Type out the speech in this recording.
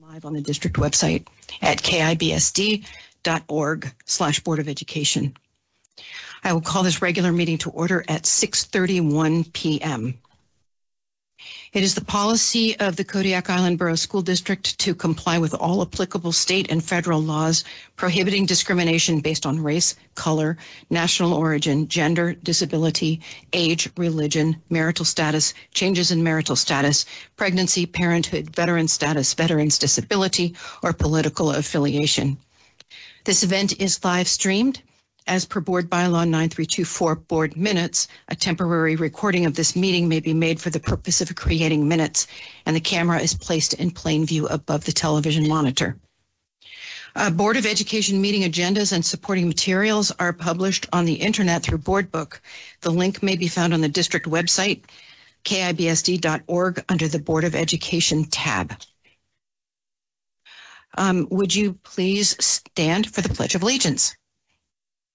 live on the district website at kibsd.org/Board of Education. I will call this regular meeting to order at 6:31 p.m. It is the policy of the Kodiak Island Borough School District to comply with all applicable state and federal laws prohibiting discrimination based on race, color, national origin, gender, disability, age, religion, marital status, changes in marital status, pregnancy, parenthood, veteran status, veteran's disability, or political affiliation. This event is live streamed. As per Board Bylaw 9324 Board Minutes, a temporary recording of this meeting may be made for the purpose of creating minutes, and the camera is placed in plain view above the television monitor. Board of Education meeting agendas and supporting materials are published on the internet through Board Book. The link may be found on the district website, kibsd.org, under the Board of Education tab. Would you please stand for the Pledge of Allegiance?